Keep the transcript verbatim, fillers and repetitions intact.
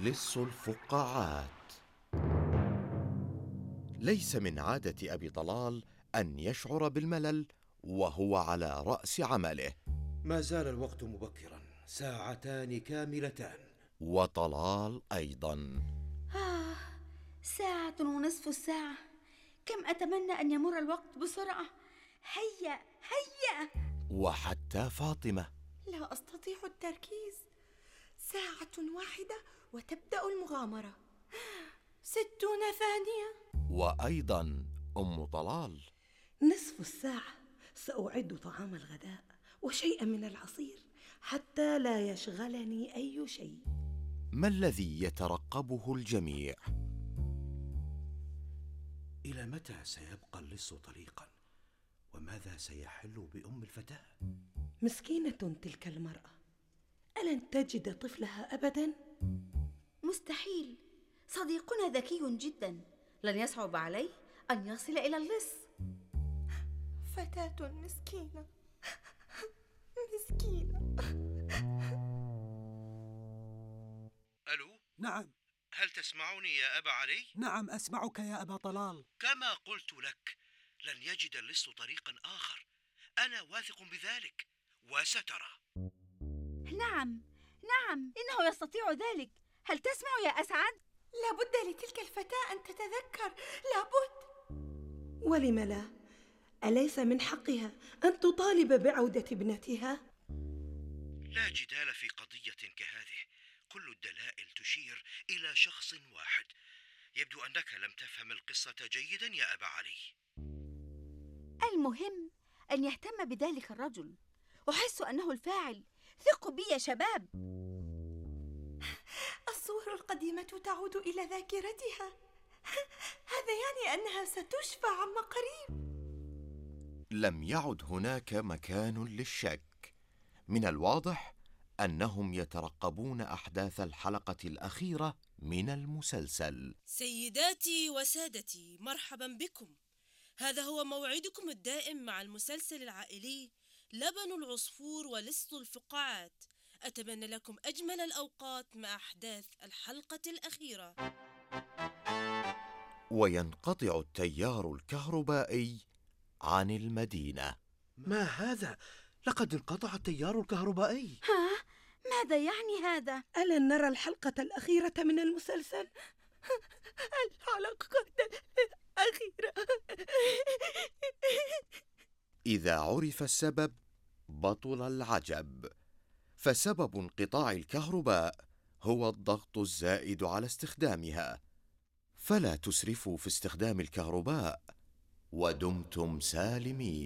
لص الفقاعات. ليس من عادة أبي طلال أن يشعر بالملل وهو على رأس عمله. ما زال الوقت مبكرا، ساعتان كاملتان. وطلال أيضا. آه، ساعة ونصف الساعة. كم أتمنى أن يمر الوقت بسرعة. هيا هيا. وحتى فاطمة. لا أستطيع التركيز. ساعة واحدة وتبدأ المغامرة. ستون ثانية. وأيضا أم طلال. نصف الساعة، سأعد طعام الغداء وشيئا من العصير حتى لا يشغلني أي شيء. ما الذي يترقبه الجميع؟ إلى متى سيبقى اللص طليقا؟ وماذا سيحل بأم الفتاة؟ مسكينة تلك المرأة، ألن تجد طفلها أبدا؟ مستحيل، صديقنا ذكي جدا، لن يصعب عليه أن يصل إلى اللص. فتاة مسكينة مسكينة. ألو؟ نعم. هل تسمعني يا أبا علي؟ نعم أسمعك يا أبا طلال. كما قلت لك، لن يجد اللص طريقا آخر، أنا واثق بذلك، وسترى. نعم نعم، إنه يستطيع ذلك. هل تسمع يا أسعد؟ لابد لتلك الفتاة أن تتذكر، لابد. ولم لا؟ أليس من حقها أن تطالب بعودة ابنتها؟ لا جدال في قضية كهذه، كل الدلائل تشير إلى شخص واحد. يبدو أنك لم تفهم القصة جيدا يا أبا علي. المهم أن يهتم بذلك الرجل، أحس أنه الفاعل. ثقوا بي يا شباب. الصور القديمة تعود إلى ذاكرتها. هذا يعني أنها ستشفى عما قريب. لم يعد هناك مكان للشك. من الواضح أنهم يترقبون أحداث الحلقة الأخيرة من المسلسل. سيداتي وسادتي، مرحبا بكم. هذا هو موعدكم الدائم مع المسلسل العائلي لبن العصفور ولص الفقاعات. أتمنى لكم أجمل الأوقات مع أحداث الحلقة الأخيرة. وينقطع التيار الكهربائي عن المدينة. ما هذا؟ لقد انقطع التيار الكهربائي. ها؟ ماذا يعني هذا؟ ألن نرى الحلقة الأخيرة من المسلسل؟ الحلقة الأخيرة. إذا عرف السبب بطل العجب، فسبب انقطاع الكهرباء هو الضغط الزائد على استخدامها. فلا تسرفوا في استخدام الكهرباء ودمتم سالمين.